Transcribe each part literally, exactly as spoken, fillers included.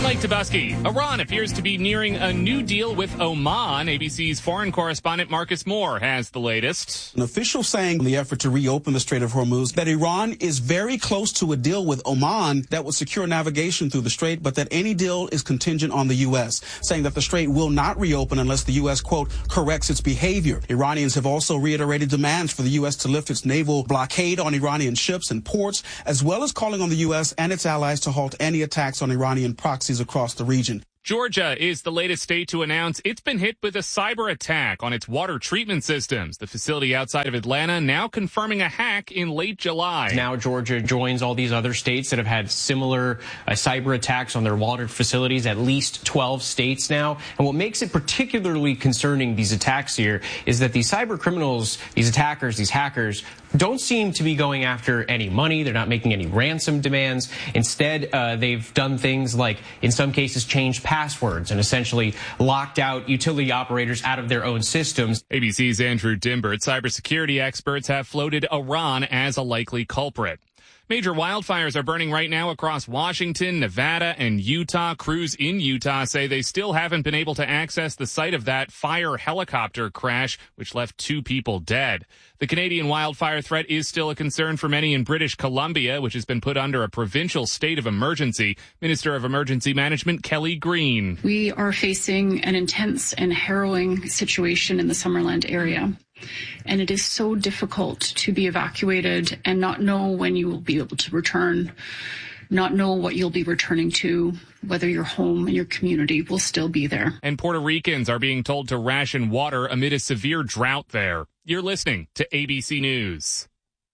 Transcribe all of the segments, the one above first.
Mike Tabusky. Iran appears to be nearing a new deal with Oman. A B C's foreign correspondent Marcus Moore has the latest. An official saying in the effort to reopen the Strait of Hormuz that Iran is very close to a deal with Oman that would secure navigation through the strait, but that any deal is contingent on the U S, saying that the strait will not reopen unless the U S, quote, corrects its behavior. Iranians have also reiterated demands for the U S to lift its naval blockade on Iranian ships and ports, as well as calling on the U S and its allies to halt any attacks on Iranian proxies across the region. Georgia is the latest state to announce it's been hit with a cyber attack on its water treatment systems. The facility outside of Atlanta now confirming a hack in late July. Now Georgia joins all these other states that have had similar uh, cyber attacks on their water facilities, at least twelve states now. And what makes it particularly concerning, these attacks here, is that these cyber criminals, these attackers, these hackers, don't seem to be going after any money. They're not making any ransom demands. Instead, uh, they've done things like, in some cases, change passwords and essentially locked out utility operators out of their own systems. A B C's Andrew Dimbert. Cybersecurity experts have floated Iran as a likely culprit. Major wildfires are burning right now across Washington, Nevada, and Utah. Crews in Utah say they still haven't been able to access the site of that fire helicopter crash, which left two people dead. The Canadian wildfire threat is still a concern for many in British Columbia, which has been put under a provincial state of emergency. Minister of Emergency Management Kelly Green. We are facing an intense and harrowing situation in the Summerland area. And it is so difficult to be evacuated and not know when you will be able to return, not know what you'll be returning to, whether your home and your community will still be there. And Puerto Ricans are being told to ration water amid a severe drought there. You're listening to A B C News.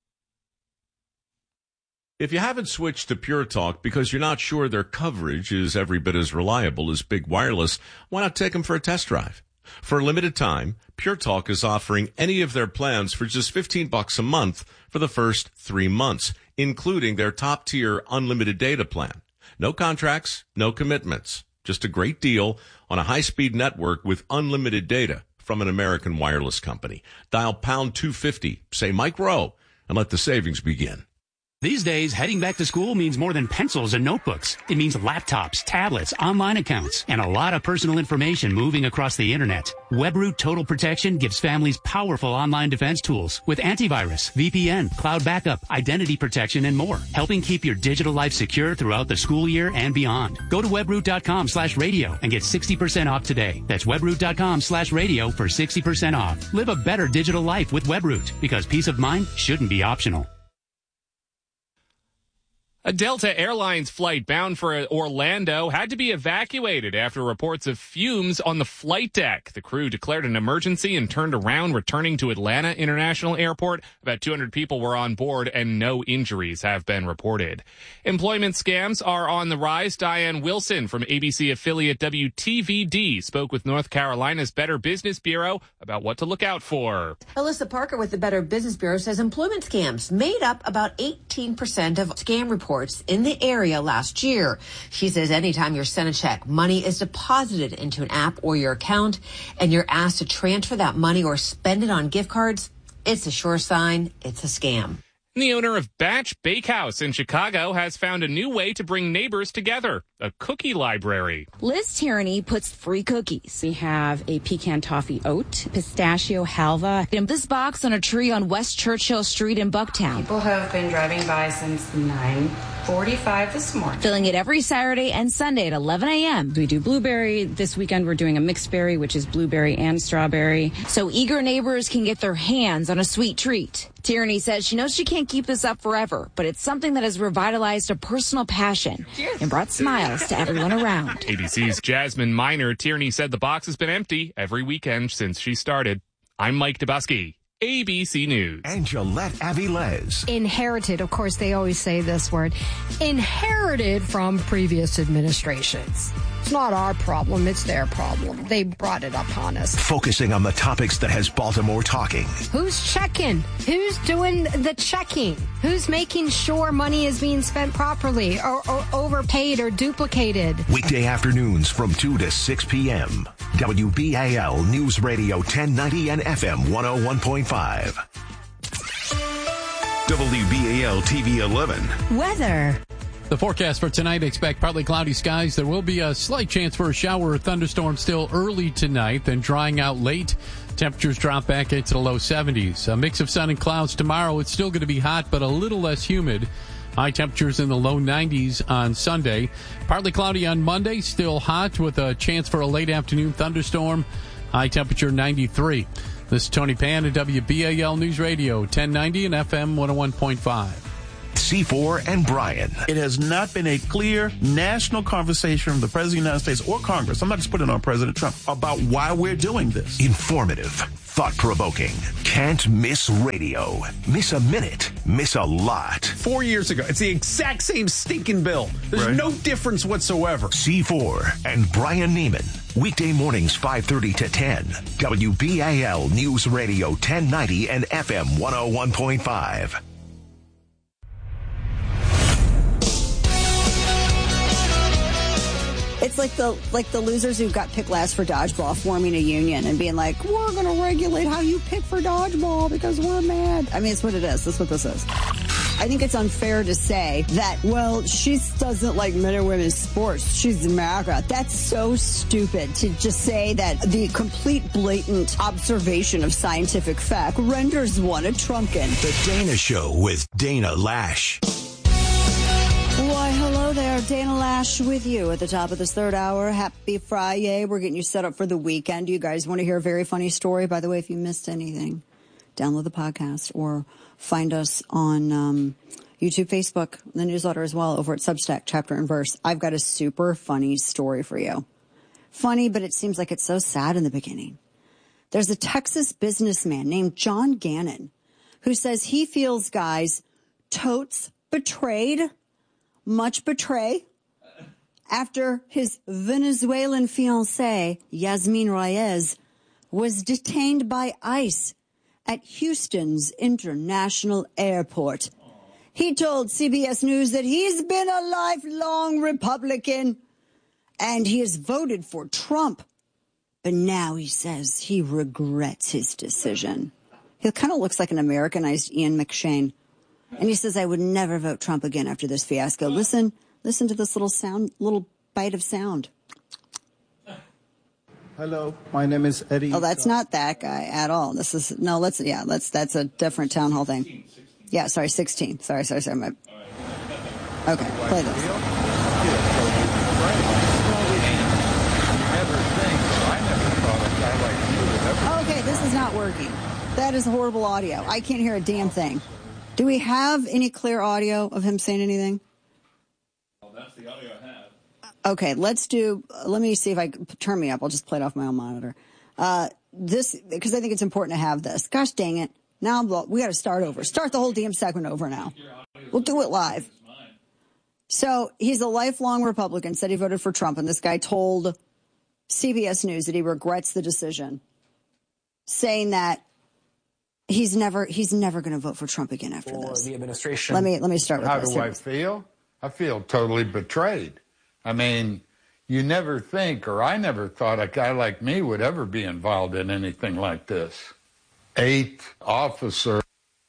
If you haven't switched to Pure Talk because you're not sure their coverage is every bit as reliable as Big Wireless, why not take them for a test drive? For a limited time, Pure Talk is offering any of their plans for just fifteen bucks a month for the first three months, including their top-tier unlimited data plan. No contracts, no commitments. Just a great deal on a high-speed network with unlimited data from an American wireless company. Dial pound two fifty, say Mike Rowe, and let the savings begin. These days, heading back to school means more than pencils and notebooks. It means laptops, tablets, online accounts, and a lot of personal information moving across the internet. WebRoot Total Protection gives families powerful online defense tools with antivirus, V P N, cloud backup, identity protection, and more, helping keep your digital life secure throughout the school year and beyond. Go to webroot.com slash radio and get sixty percent off today. That's webroot.com slash radio for sixty percent off. Live a better digital life with WebRoot, because peace of mind shouldn't be optional. A Delta Airlines flight bound for Orlando had to be evacuated after reports of fumes on the flight deck. The crew declared an emergency and turned around, returning to Atlanta International Airport. About two hundred people were on board and no injuries have been reported. Employment scams are on the rise. Diane Wilson from A B C affiliate W T V D spoke with North Carolina's Better Business Bureau about what to look out for. Alyssa Parker with the Better Business Bureau says employment scams made up about eighteen percent of scam reports in the area last year. She says anytime you're sent a check, money is deposited into an app or your account, and you're asked to transfer that money or spend it on gift cards, it's a sure sign it's a scam. The owner of Batch Bakehouse in Chicago has found a new way to bring neighbors together, a cookie library. Liz Tierney puts free cookies. We have a pecan toffee oat, pistachio halva, and this box on a tree on West Churchill Street in Bucktown. People have been driving by since nine forty-five this morning. Filling it every Saturday and Sunday at eleven a.m. We do blueberry. This weekend we're doing a mixed berry, which is blueberry and strawberry. So eager neighbors can get their hands on a sweet treat. Tierney says she knows she can't keep this up forever, but it's something that has revitalized a personal passion and brought smiles to everyone around. A B C's Jasmine Miner. Tierney said the box has been empty every weekend since she started. I'm Mike Tabusky, A B C News. And Gillette Avilés. Inherited, of course, they always say this word, inherited from previous administrations. It's not our problem, it's their problem. They brought it upon us. Focusing on the topics that has Baltimore talking. Who's checking? Who's doing the checking? Who's making sure money is being spent properly or, or overpaid or duplicated? Weekday afternoons from two to six p.m. W B A L News Radio ten ninety and F M one oh one point five. W B A L T V eleven. Weather. The forecast for tonight, expect partly cloudy skies. There will be a slight chance for a shower or thunderstorm still early tonight, then drying out late. Temperatures drop back into the low seventies. A mix of sun and clouds tomorrow. It's still going to be hot, but a little less humid. High temperatures in the low nineties on Sunday. Partly cloudy on Monday, still hot with a chance for a late afternoon thunderstorm. High temperature ninety-three. This is Tony Pan at W B A L News Radio, ten ninety and F M one oh one point five. C four and Brian. It has not been a clear national conversation from the President of the United States or Congress, I'm not just putting it on President Trump, about why we're doing this. Informative, thought-provoking, can't miss radio. Miss a minute, miss a lot. Four years ago, it's the exact same stinking bill. There's Right. no difference whatsoever. C four and Brian Neiman. Weekday mornings five thirty to ten. W B A L News Radio ten ninety and F M one oh one point five. It's like the like the losers who got picked last for dodgeball forming a union and being like, we're going to regulate how you pick for dodgeball because we're mad. I mean, it's what it is. That's what this is. I think it's unfair to say that, well, she doesn't like men and women's sports. She's America. That's so stupid to just say that the complete blatant observation of scientific fact renders one a Trumpkin. The Dana Show with Dana Lash. Why, hello there. Dana Lash with you at the top of this third hour. Happy Friday. We're getting you set up for the weekend. You guys want to hear a very funny story? By the way, if you missed anything, download the podcast or find us on um, YouTube, Facebook, the newsletter as well, over at Substack, Chapter and Verse. I've got a super funny story for you. Funny, but it seems like it's so sad in the beginning. There's a Texas businessman named John Gannon who says he feels guys totes betrayed, much betray, after his Venezuelan fiancée, Yasmin Reyes, was detained by ICE at Houston's International Airport. He told C B S News that he's been a lifelong Republican and he has voted for Trump. But now he says he regrets his decision. He kind of looks like an Americanized Ian McShane. And he says, I would never vote Trump again after this fiasco. Listen, listen to this little sound, little bite of sound. Hello, my name is Eddie. Oh, that's not that guy at all. This is, no, let's, yeah, let's, that's a different town hall thing. Yeah, sorry, sixteen. Sorry, sorry, sorry. My, okay, play this. Okay, this is not working. That is horrible audio. I can't hear a damn thing. Do we have any clear audio of him saying anything? Well, that's the audio I have. Okay, let's do, let me see if I can turn me up. I'll just play it off my own monitor. Uh, this, because I think it's important to have this. Gosh dang it. Now I'm, we got to start over. Start the whole damn segment over now. We'll do it live. So he's a lifelong Republican, said he voted for Trump, and this guy told C B S News that he regrets the decision, saying that he's never he's never going to vote for Trump again after for this. The administration. Let me let me start with How this. do I feel? I feel totally betrayed. I mean, you never think, or I never thought a guy like me would ever be involved in anything like this. Eight officers.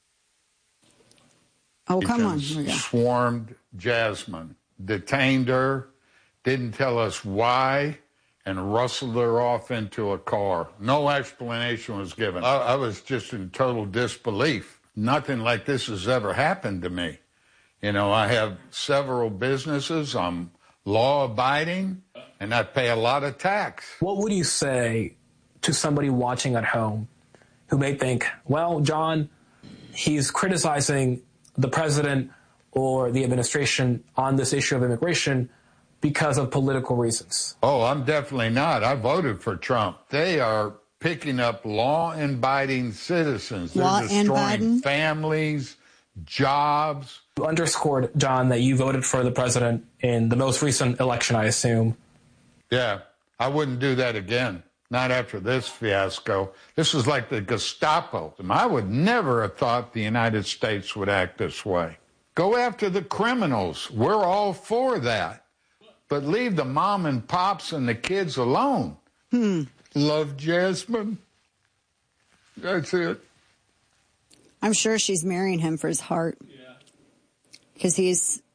Oh, come on. Here we go. Swarmed Jasmine, detained her, didn't tell us why, and rustled her off into a car. No explanation was given. I, I was just in total disbelief. Nothing like this has ever happened to me. You know, I have several businesses. I'm law-abiding, and I pay a lot of tax. What would you say to somebody watching at home who may think, well, John, he's criticizing the president or the administration on this issue of immigration because of political reasons? Oh, I'm definitely not. I voted for Trump. They are picking up law-abiding citizens. They're Law destroying families, jobs. You underscored, John, that you voted for the president in the most recent election, I assume. Yeah, I wouldn't do that again. Not after this fiasco. This is like the Gestapo. I would never have thought the United States would act this way. Go after the criminals. We're all for that. But leave the mom and pops and the kids alone. Hmm. Love Jasmine. That's it. I'm sure she's marrying him for his heart. Because he's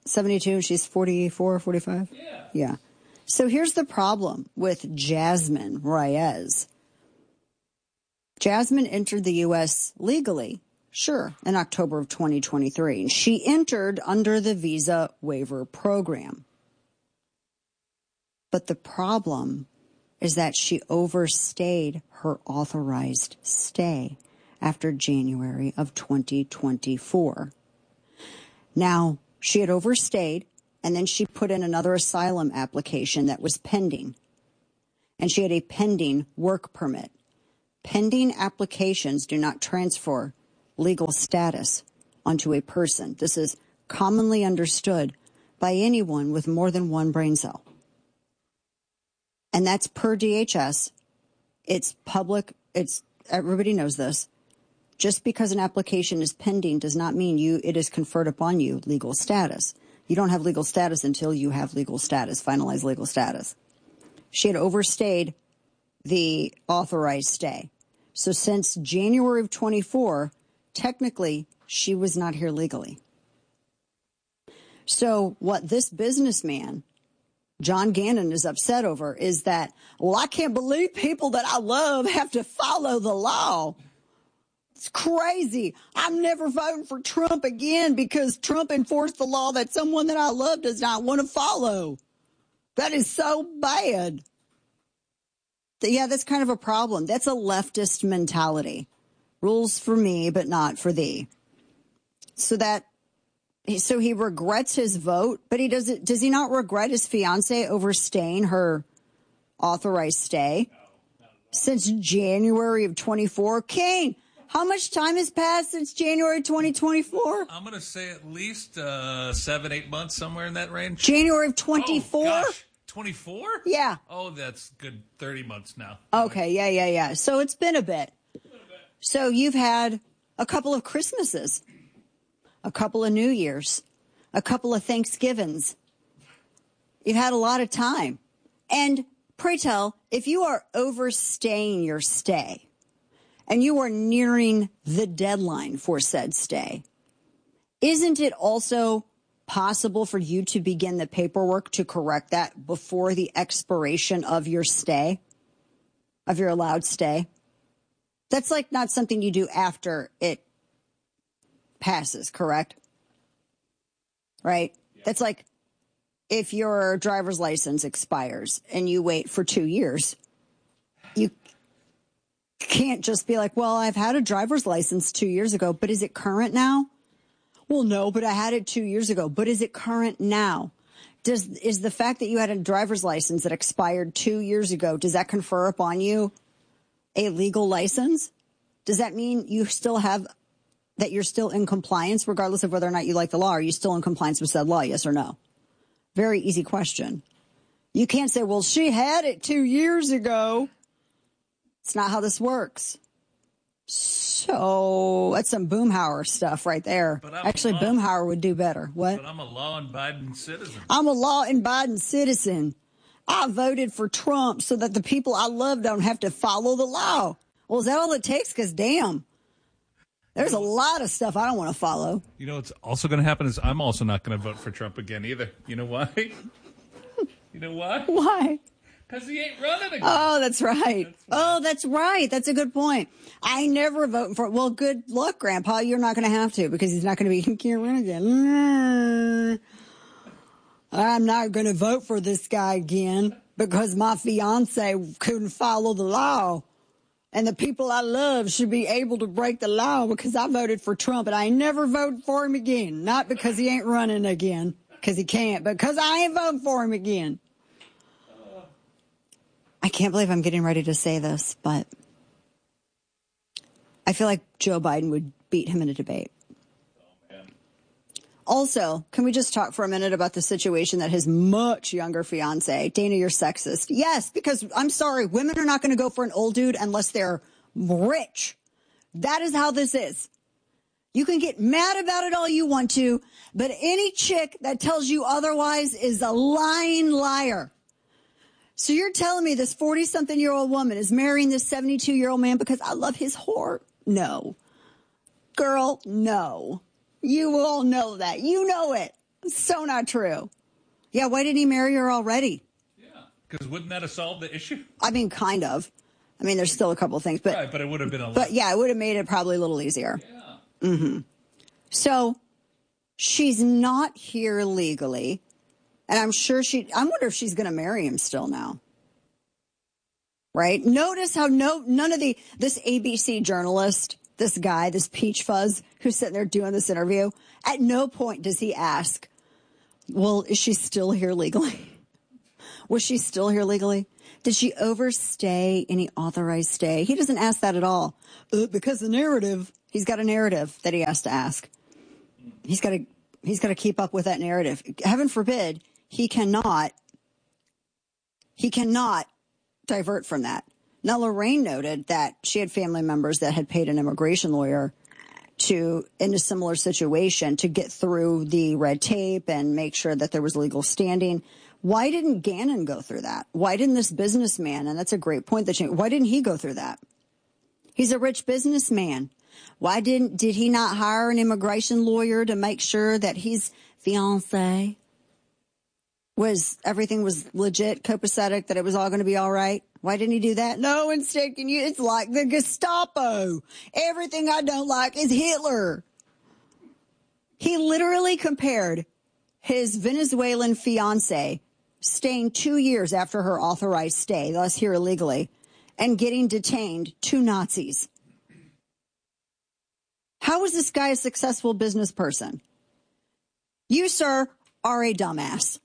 seventy-two, she's forty-four, forty-five? Yeah. Yeah. So here's the problem with Jasmine Reyes. Jasmine entered the U S legally, sure, in October of twenty twenty-three. She entered under the visa waiver program. But the problem is that she overstayed her authorized stay after January of twenty twenty-four. Now, she had overstayed, and then she put in another asylum application that was pending. And she had a pending work permit. Pending applications do not transfer legal status onto a person. This is commonly understood by anyone with more than one brain cell. And that's per D H S. It's public. It's everybody knows this. Just because an application is pending does not mean you it is conferred upon you legal status. You don't have legal status until you have legal status, finalized legal status. She had overstayed the authorized stay. So since January of twenty-four, technically, she was not here legally. So what this businessman, John Gannon, is upset over is that, well, I can't believe people that I love have to follow the law. It's crazy. I'm never voting for Trump again because Trump enforced the law that someone that I love does not want to follow. That is so bad. Yeah, that's kind of a problem. That's a leftist mentality. Rules for me, but not for thee. So that, so he regrets his vote, but he doesn't, does he not regret his fiance overstaying her authorized stay? No, since January of twenty-four? Kane, how much time has passed since January twenty twenty-four? I'm going to say at least uh, seven, eight months, somewhere in that range. January of twenty-four? Oh, gosh. twenty-four? Yeah. Oh, that's good thirty months now. Okay, yeah, yeah, yeah. So it's been a bit. So you've had a couple of Christmases, a couple of New Year's, a couple of Thanksgivings. You've had a lot of time. And pray tell, if you are overstaying your stay and you are nearing the deadline for said stay, isn't it also possible for you to begin the paperwork to correct that before the expiration of your stay, of your allowed stay? That's like not something you do after it passes, correct? Right? Yeah. That's like if your driver's license expires and you wait for two years, you can't just be like, well, I've had a driver's license two years ago, but is it current now? Well, no, but I had it two years ago. But is it current now? Does is the fact that you had a driver's license that expired two years ago, does that confer upon you a legal license? Does that mean you still have, that you're still in compliance regardless of whether or not you like the law? Are you still in compliance with said law, yes or no? Very easy question. You can't say, well, she had it two years ago. It's not how this works. So that's some Boomhauer stuff right there. Actually, law, Boomhauer would do better. What? But I'm a law-abiding citizen. I'm a law-abiding citizen. I voted for Trump so that the people I love don't have to follow the law. Well, is that all it takes? Because, damn, there's a lot of stuff I don't want to follow. You know what's also going to happen is I'm also not going to vote for Trump again either. You know why? You know why? Why? Because he ain't running again. Oh, that's right. That's oh, that's right. That's a good point. I never vote for, well, good luck, Grandpa. You're not going to have to because he's not going to be, he can't run again. I'm not going to vote for this guy again because my fiance couldn't follow the law. And the people I love should be able to break the law because I voted for Trump and I never vote for him again. Not because he ain't running again, because he can't, but because I ain't voting for him again. I can't believe I'm getting ready to say this, but I feel like Joe Biden would beat him in a debate. Oh, man. Also, can we just talk for a minute about the situation that his much younger fiance, Dana, you're sexist. Yes, because I'm sorry, women are not going to go for an old dude unless they're rich. That is how this is. You can get mad about it all you want to, but any chick that tells you otherwise is a lying liar. So you're telling me this forty-something-year-old woman is marrying this seventy-two-year-old man because I love his whore? No. Girl, no. You all know that. You know it. So not true. Yeah, why didn't he marry her already? Because wouldn't that have solved the issue? I mean, kind of. I mean, there's still a couple of things, but right, but it would have been a lot. But yeah, it would have made it probably a little easier. Yeah. Mm-hmm. So she's not here legally, and I'm sure she. I wonder if she's going to marry him still now. Right? Notice how no none of the this A B C journalist, this guy, this peach fuzz who's sitting there doing this interview, at no point does he ask, "Well, is she still here legally?" Was she still here legally? Did she overstay any authorized stay? He doesn't ask that at all. Uh, because the narrative, he's got a narrative that he has to ask. He's got to, he's got to keep up with that narrative. Heaven forbid, he cannot, he cannot divert from that. Now, Lorraine noted that she had family members that had paid an immigration lawyer to, in a similar situation, to get through the red tape and make sure that there was legal standing. Why didn't Gannon go through that? Why didn't this businessman, and that's a great point, that you, why didn't he go through that? He's a rich businessman. Why didn't, did he not hire an immigration lawyer to make sure that his fiance was, everything was legit, copacetic, that it was all going to be all right? Why didn't he do that? No, instead, can you, it's like the Gestapo. Everything I don't like is Hitler. He literally compared his Venezuelan fiance staying two years after her authorized stay, thus here illegally, and getting detained to Nazis. How is this guy a successful business person? You, sir, are a dumbass.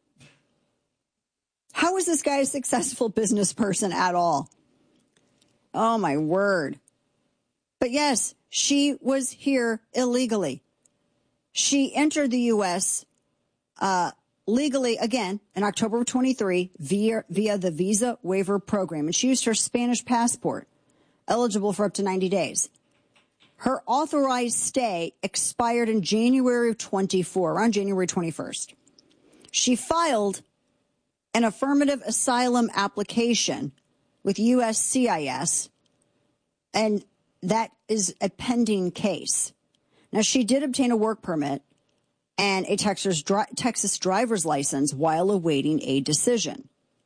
How is this guy a successful business person at all? Oh, my word. But yes, she was here illegally. She entered the U S uh, legally, again, in October of twenty-three via, via the Visa Waiver Program. And she used her Spanish passport, eligible for up to ninety days. Her authorized stay expired in January of twenty-four, around January twenty-first. She filed an affirmative asylum application with U S C I S, and that is a pending case. Now, she did obtain a work permit and a Texas, Texas driver's license while awaiting a decision.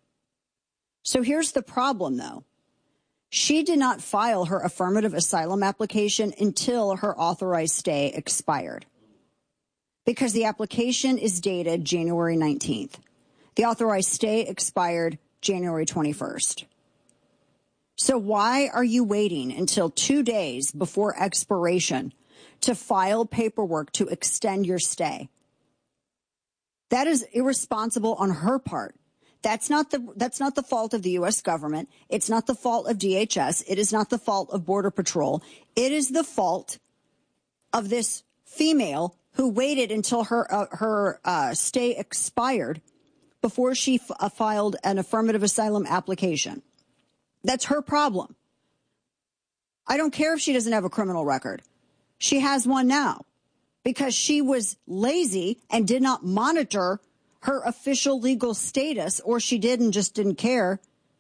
So here's the problem, though. She did not file her affirmative asylum application until her authorized stay expired, because the application is dated January nineteenth. The authorized stay expired January twenty-first. So why are you waiting until two days before expiration to file paperwork to extend your stay? That is irresponsible on her part. That's not the that's not the fault of the U S government. It's not the fault of D H S. It is not the fault of Border Patrol. It is the fault of this female who waited until her uh, her uh, stay expired before she f- uh, filed an affirmative asylum application. That's her problem. I don't care if she doesn't have a criminal record. She has one now because she was lazy and did not monitor her official legal status, or she did and just didn't care.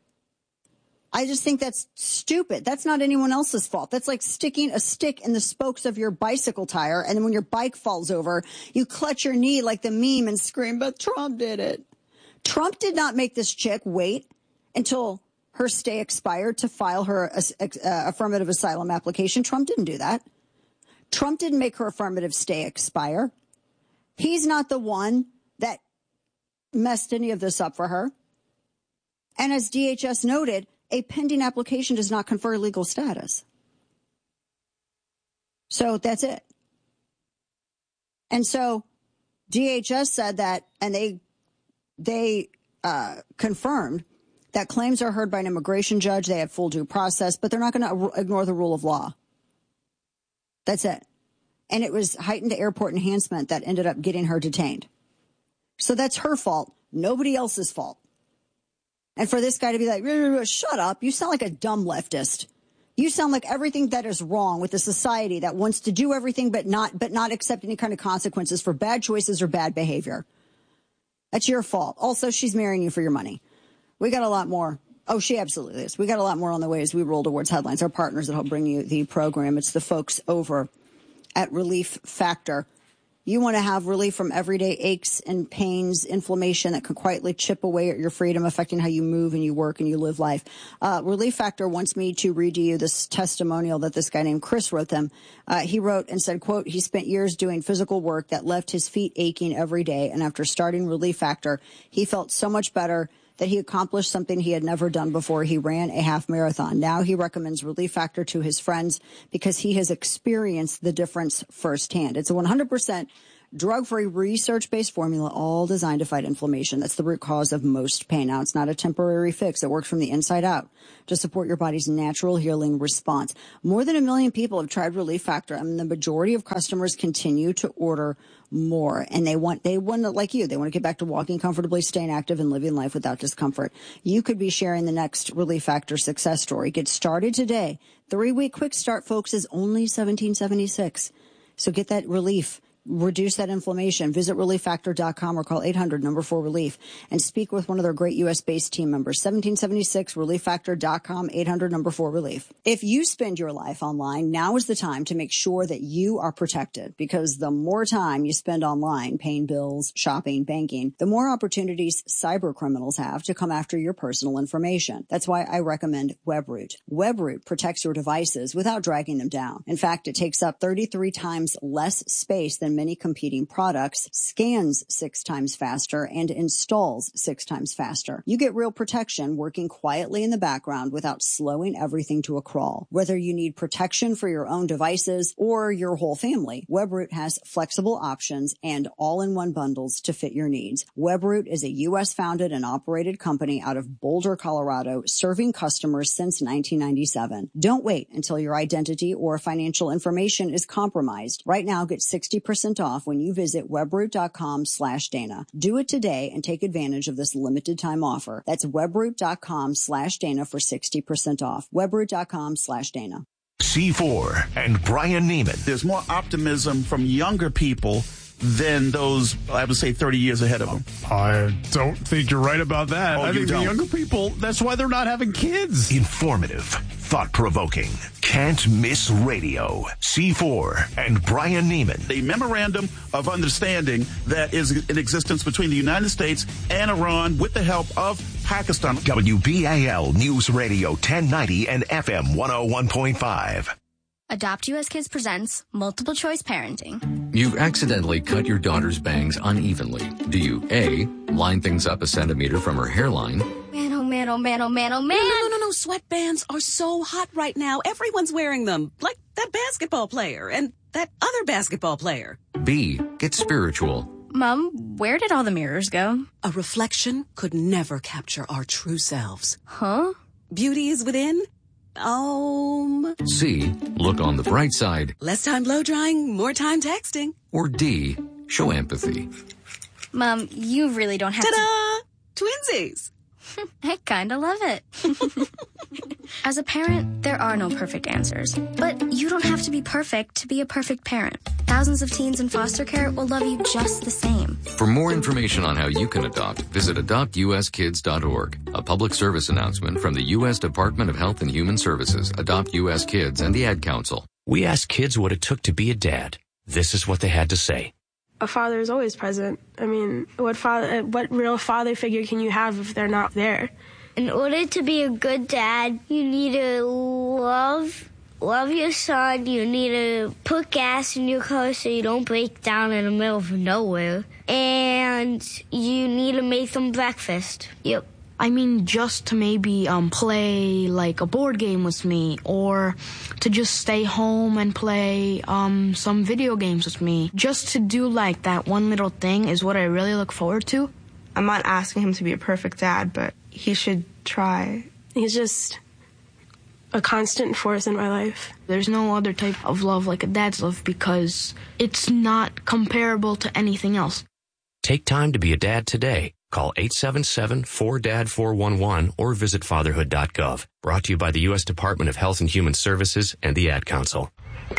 I just think that's stupid. That's not anyone else's fault. That's like sticking a stick in the spokes of your bicycle tire, and then when your bike falls over, you clutch your knee like the meme and scream, but Trump did it. Trump did not make this chick wait until her stay expired to file her uh, affirmative asylum application. Trump didn't do that. Trump didn't make her affirmative stay expire. He's not the one that messed any of this up for her. And as D H S noted, a pending application does not confer legal status. So that's it. And so D H S said that, and they they uh, confirmed that claims are heard by an immigration judge. They have full due process, but they're not going to ignore the rule of law. That's it. And it was heightened airport enhancement that ended up getting her detained. So that's her fault, nobody else's fault. And for this guy to be like, shut up, you sound like a dumb leftist. You sound like everything that is wrong with a society that wants to do everything but not but not accept any kind of consequences for bad choices or bad behavior. That's your fault. Also, she's marrying you for your money. We got a lot more. Oh, she absolutely is. We got a lot more on the way as we roll towards headlines. Our partners that help bring you the program. It's the folks over at Relief Factor. You want to have relief from everyday aches and pains, inflammation that can quietly chip away at your freedom, affecting how you move and you work and you live life. Uh, Relief Factor wants me to read to you this testimonial that this guy named Chris wrote them. Uh, he wrote and said, quote, he spent years doing physical work that left his feet aching every day. And after starting Relief Factor, he felt so much better that he accomplished something he had never done before. He ran a half marathon. Now he recommends Relief Factor to his friends because he has experienced the difference firsthand. It's a one hundred percent drug-free, research-based formula, all designed to fight inflammation. That's the root cause of most pain. Now, it's not a temporary fix. It works from the inside out to support your body's natural healing response. More than a million people have tried Relief Factor, and the majority of customers continue to order more. And they want, they want, like you, they want to get back to walking comfortably, staying active, and living life without discomfort. You could be sharing the next Relief Factor success story. Get started today. Three-week quick start, folks, is only seventeen seventy-six. So get that relief. Reduce that inflammation. Visit relief factor dot com or call eight hundred number four relief and speak with one of their great U S based team members. seventeen seventy-six relief factor dot com, eight hundred number four relief. If you spend your life online, now is the time to make sure that you are protected, because the more time you spend online paying bills, shopping, banking, the more opportunities cyber criminals have to come after your personal information. That's why I recommend WebRoot. WebRoot protects your devices without dragging them down. In fact, it takes up thirty-three times less space than many competing products, scans six times faster, and installs six times faster. You get real protection working quietly in the background without slowing everything to a crawl. Whether you need protection for your own devices or your whole family, WebRoot has flexible options and all-in-one bundles to fit your needs. WebRoot is a U S-founded and operated company out of Boulder, Colorado, serving customers since nineteen ninety-seven. Don't wait until your identity or financial information is compromised. Right now, get sixty percent off when you visit webroot dot com slash Dana. Do it today and take advantage of this limited time offer. That's webroot dot com slash Dana for sixty percent off. webroot dot com slash Dana. C four and Brian Neiman. There's more optimism from younger people than those, I would say, thirty years ahead of them. I don't think you're right about that. Oh, I you think don't? the younger people, that's why they're not having kids. Informative, thought-provoking, can't miss radio. C four and Brian Neiman. A memorandum of understanding that is in existence between the United States and Iran with the help of Pakistan. W B A L News Radio ten ninety and F M one oh one point five. Adopt U S Kids presents Multiple Choice Parenting. You've accidentally cut your daughter's bangs unevenly. Do you A, line things up a centimeter from her hairline? Man, oh man, oh man, oh man, oh man. No, no, no, no. Sweatbands are so hot right now. Everyone's wearing them. Like that basketball player and that other basketball player. B, get spiritual. Mom, where did all the mirrors go? A reflection could never capture our true selves. Huh? Beauty is within. Um. C, look on the bright side. Less time blow drying, more time texting. Or D, show empathy. Mom, you really don't have Ta-da! to... Twinsies! I kinda love it. As a parent, there are no perfect answers. But you don't have to be perfect to be a perfect parent. Thousands of teens in foster care will love you just the same. For more information on how you can adopt, visit adopt u s kids dot org. A public service announcement from the U S Department of Health and Human Services, Adopt U S Kids, and the Ad Council. We asked kids what it took to be a dad. This is what they had to say. A father is always present. I mean, what father, what real father figure can you have if they're not there? In order to be a good dad, you need to love, love your son. You need to put gas in your car so you don't break down in the middle of nowhere. And you need to make them breakfast. Yep. I mean, just to maybe um, play like a board game with me, or to just stay home and play um, some video games with me. Just to do like that one little thing is what I really look forward to. I'm not asking him to be a perfect dad, but he should try. He's just a constant force in my life. There's no other type of love like a dad's love because it's not comparable to anything else. Take time to be a dad today. Call eight seven seven, four D A D, four one one or visit fatherhood dot gov. Brought to you by the U S Department of Health and Human Services and the Ad Council. Go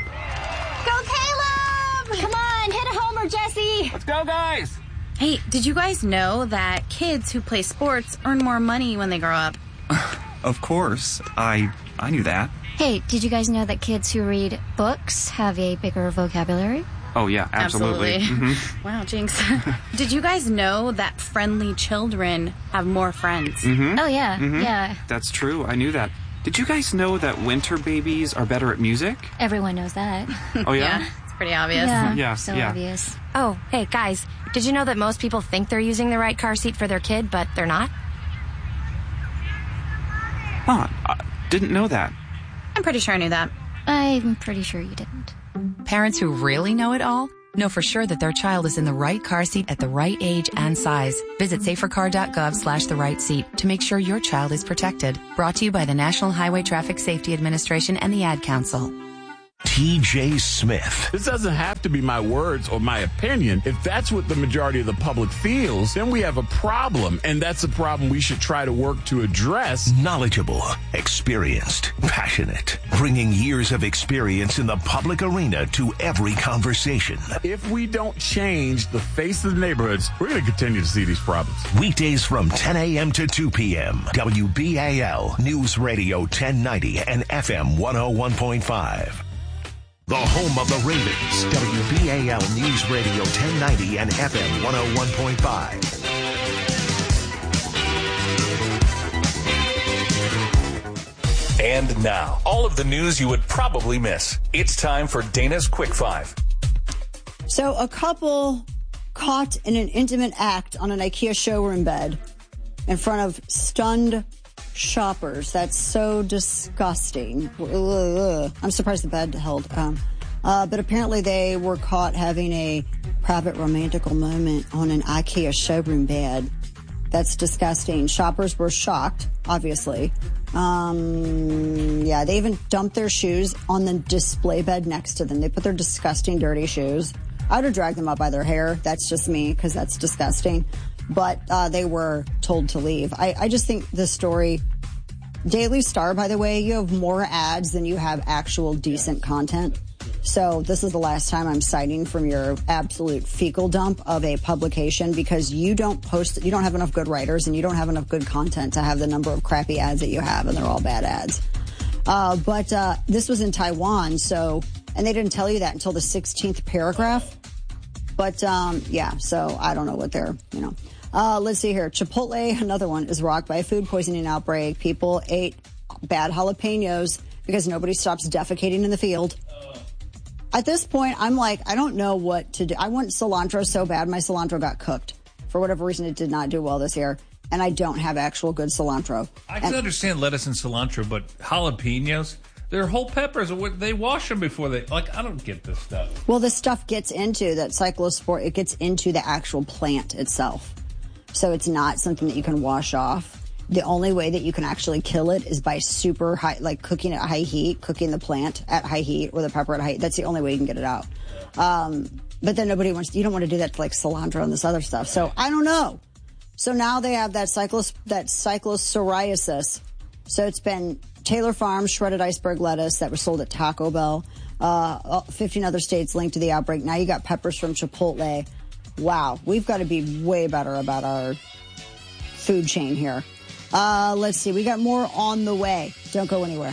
Caleb! Come on, hit a homer, Jesse! Let's go, guys! Hey, did you guys know that kids who play sports earn more money when they grow up? Of course. I I knew that. Hey, did you guys know that kids who read books have a bigger vocabulary? Oh, yeah, absolutely. Absolutely. Mm-hmm. Wow, Jinx. Did you guys know that friendly children have more friends? Mm-hmm. Oh, yeah. Mhm. Yeah. That's true. I knew that. Did you guys know that winter babies are better at music? Everyone knows that. Oh, yeah? It's pretty obvious. Yeah, Yeah, so yeah. obvious. Oh, hey, guys. Did you know that most people think they're using the right car seat for their kid, but they're not? Huh. I didn't know that. I'm pretty sure I knew that. I'm pretty sure you didn't. Parents who really know it all know for sure that their child is in the right car seat at the right age and size. Visit safercar.gov slash the right seat to make sure your child is protected. Brought to you by the National Highway Traffic Safety Administration and the Ad Council. T J Smith. This doesn't have to be my words or my opinion. If that's what the majority of the public feels, then we have a problem, and that's a problem we should try to work to address. Knowledgeable, experienced, passionate, bringing years of experience in the public arena to every conversation. If we don't change the face of the neighborhoods, we're going to continue to see these problems. Weekdays from ten a.m. to two p.m. W B A L News Radio ten ninety and F M one oh one point five. The home of the Ravens, W B A L News Radio ten ninety and F M one oh one point five. And now, all of the news you would probably miss. It's time for Dana's Quick Five. So a couple caught in an intimate act on an IKEA showroom bed in front of stunned shoppers. That's so disgusting. Ugh. I'm surprised the bed held. Um, uh, but apparently they were caught having a private romantical moment on an IKEA showroom bed. That's disgusting. Shoppers were shocked, obviously. Um, yeah, they even dumped their shoes on the display bed next to them. They put their disgusting, dirty shoes. I would have dragged them up by their hair. That's just me, because that's disgusting. But uh, they were told to leave. I, I just think the story... Daily Star, by the way, you have more ads than you have actual decent content. So this is the last time I'm citing from your absolute fecal dump of a publication, because you don't post, you don't have enough good writers and you don't have enough good content to have the number of crappy ads that you have, and they're all bad ads. Uh, but uh, this was in Taiwan, so, and they didn't tell you that until the sixteenth paragraph. But um, yeah, so I don't know what they're, you know. Uh, let's see here. Chipotle, another one, is rocked by a food poisoning outbreak. People ate bad jalapenos because nobody stops defecating in the field. At this point, I'm like, I don't know what to do. I want cilantro so bad. My cilantro got cooked. For whatever reason, it did not do well this year. And I don't have actual good cilantro. I can and, understand lettuce and cilantro, but jalapenos, they're whole peppers. They wash them before they, like, I don't get this stuff. Well, this stuff gets into that cyclospore. It gets into the actual plant itself. So it's not something that you can wash off. The only way that you can actually kill it is by super high, like cooking at high heat, cooking the plant at high heat or the pepper at high heat. That's the only way you can get it out. Um, but then nobody wants, you don't want to do that to like cilantro and this other stuff. So I don't know. So now they have that cyclos, that cyclopsoriasis. So it's been Taylor Farms shredded iceberg lettuce that was sold at Taco Bell. Uh, fifteen other states linked to the outbreak. Now you got peppers from Chipotle. Wow, we've got to be way better about our food chain here. Uh, let's see. We got more on the way. Don't go anywhere.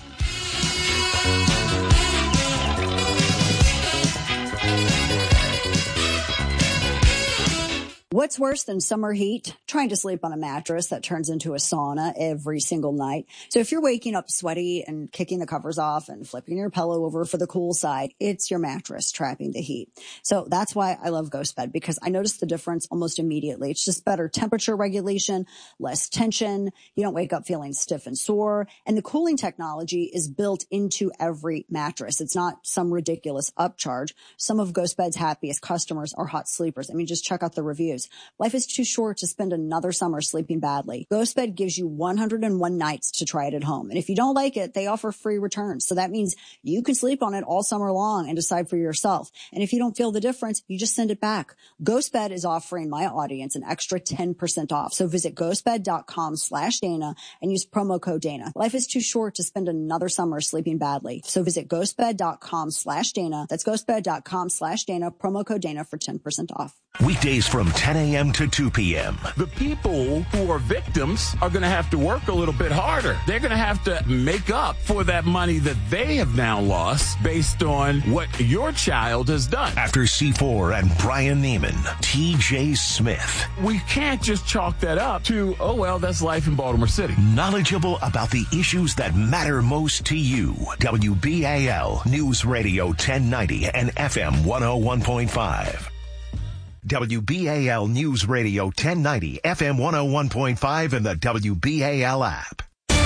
What's worse than summer heat? Trying to sleep on a mattress that turns into a sauna every single night. So if you're waking up sweaty and kicking the covers off and flipping your pillow over for the cool side, it's your mattress trapping the heat. So that's why I love GhostBed, because I notice the difference almost immediately. It's just better temperature regulation, less tension. You don't wake up feeling stiff and sore. And the cooling technology is built into every mattress. It's not some ridiculous upcharge. Some of GhostBed's happiest customers are hot sleepers. I mean, just check out the reviews. Life is too short to spend another summer sleeping badly. GhostBed gives you one hundred one nights to try it at home. And if you don't like it, they offer free returns. So that means you can sleep on it all summer long and decide for yourself. And if you don't feel the difference, you just send it back. GhostBed is offering my audience an extra ten percent off. So visit ghostbed.com slash Dana and use promo code Dana. Life is too short to spend another summer sleeping badly. So visit ghostbed.com slash Dana. That's ghostbed.com slash Dana, promo code Dana for ten percent off. Weekdays from ten a.m. to two p.m. The people who are victims are going to have to work a little bit harder. They're going to have to make up for that money that they have now lost based on what your child has done. After C four and Brian Neiman, T J Smith. We can't just chalk that up to, oh, well, that's life in Baltimore City. Knowledgeable about the issues that matter most to you. W B A L News Radio ten ninety and F M one oh one point five. W B A L News Radio ten ninety, F M one oh one point five, and the W B A L app.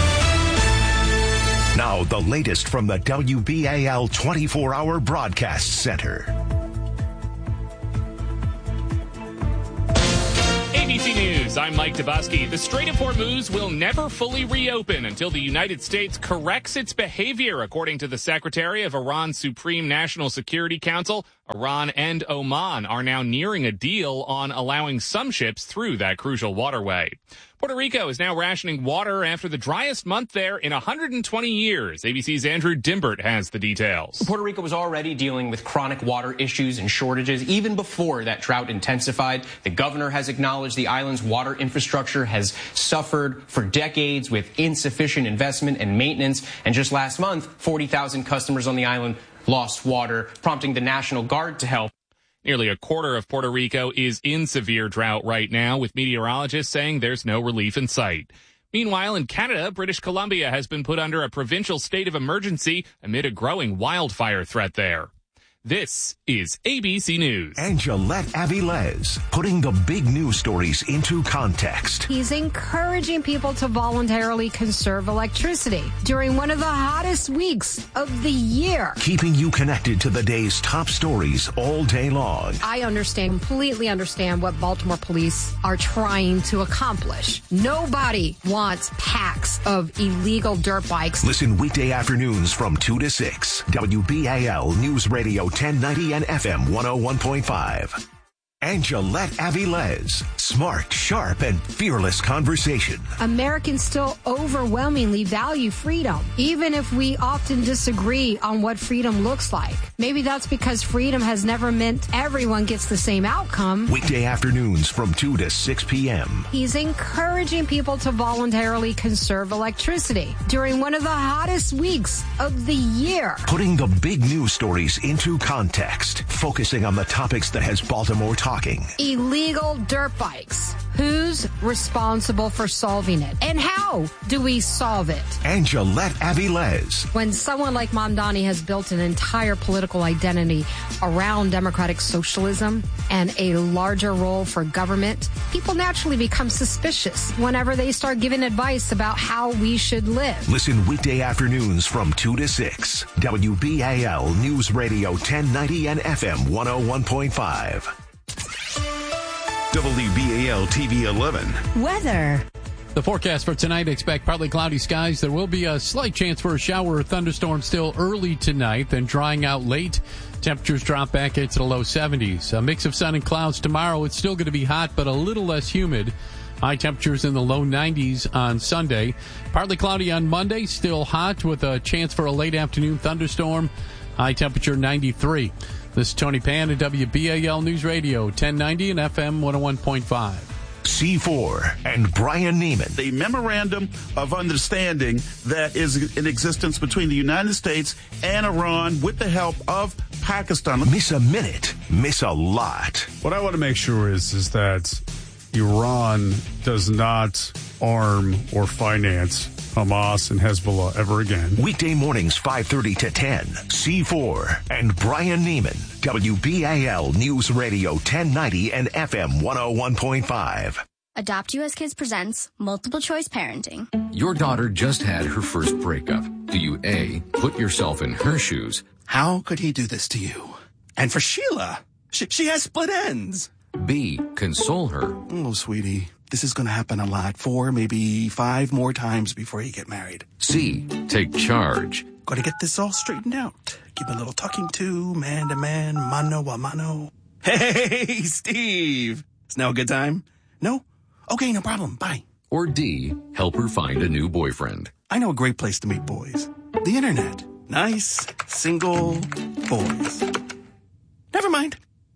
Now, the latest from the W B A L twenty-four hour Broadcast Center. A B C News, I'm Mike Dubosky. The Strait of Hormuz will never fully reopen until the United States corrects its behavior, according to the Secretary of Iran's Supreme National Security Council. Iran and Oman are now nearing a deal on allowing some ships through that crucial waterway. Puerto Rico is now rationing water after the driest month there in one hundred twenty years. A B C's Andrew Dimbert has the details. Puerto Rico was already dealing with chronic water issues and shortages even before that drought intensified. The governor has acknowledged the island's water infrastructure has suffered for decades with insufficient investment and maintenance. And just last month, forty thousand customers on the island lost water, prompting the National Guard to help. Nearly a quarter of Puerto Rico is in severe drought right now, with meteorologists saying there's no relief in sight. Meanwhile, in Canada, British Columbia has been put under a provincial state of emergency amid a growing wildfire threat there. This is A B C News. Angelette Avilés, putting the big news stories into context. He's encouraging people to voluntarily conserve electricity during one of the hottest weeks of the year. Keeping you connected to the day's top stories all day long. I understand, completely understand what Baltimore police are trying to accomplish. Nobody wants packs of illegal dirt bikes. Listen weekday afternoons from two to six. W B A L News Radio ten ninety and F M one oh one point five. Angelette Avilés, smart, sharp, and fearless conversation. Americans still overwhelmingly value freedom, even if we often disagree on what freedom looks like. Maybe that's because freedom has never meant everyone gets the same outcome. Weekday afternoons from two to six p.m. He's encouraging people to voluntarily conserve electricity during one of the hottest weeks of the year. Putting the big news stories into context, focusing on the topics that has Baltimore talking. Illegal dirt bikes. Who's responsible for solving it? And how do we solve it? Angelette Avilés. When someone like Mamdani has built an entire political identity around democratic socialism and a larger role for government, people naturally become suspicious whenever they start giving advice about how we should live. Listen weekday afternoons from two to six. W B A L News Radio ten ninety and F M one oh one point five. W B A L T V eleven. Weather. The forecast for tonight, expect partly cloudy skies. There will be a slight chance for a shower or thunderstorm still early tonight, then drying out late. Temperatures drop back into the low seventies. A mix of sun and clouds tomorrow. It's still going to be hot, but a little less humid. High temperatures in the low nineties on Sunday. Partly cloudy on Monday, still hot with a chance for a late afternoon thunderstorm. High temperature ninety-three. This is Tony Pan at W B A L News Radio ten ninety and F M one oh one point five. C four and Brian Neiman. The memorandum of understanding that is in existence between the United States and Iran with the help of Pakistan. Miss a minute, miss a lot. What I want to make sure is, is that Iran does not arm or finance Hamas and Hezbollah ever again. Weekday mornings five thirty to ten. C four and Brian Neiman. W B A L News Radio ten ninety and F M one oh one point five. Adopt U S Kids presents Multiple Choice Parenting. Your daughter just had her first breakup. Do you A, put yourself in her shoes? How could he do this to you? And for Sheila, she, she has split ends. B, console her. Oh, sweetie, this is going to happen a lot. Four, maybe five more times before you get married. C, take charge. Got to get this all straightened out. Give a little talking to, man to man, mano a mano. Hey, Steve. Is now a good time? No? Okay, no problem. Bye. Or D, help her find a new boyfriend. I know a great place to meet boys. The internet. Nice, single boys. Never mind.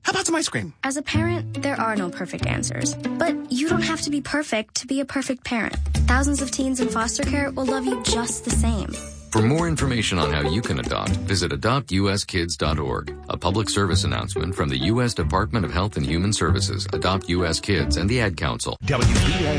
How about some ice cream? As a parent, there are no perfect answers. But you don't have to be perfect to be a perfect parent. Thousands of teens in foster care will love you just the same. For more information on how you can adopt, visit adopt u s kids dot org. A public service announcement from the U S Department of Health and Human Services, Adopt U S Kids, and the Ad Council. W B A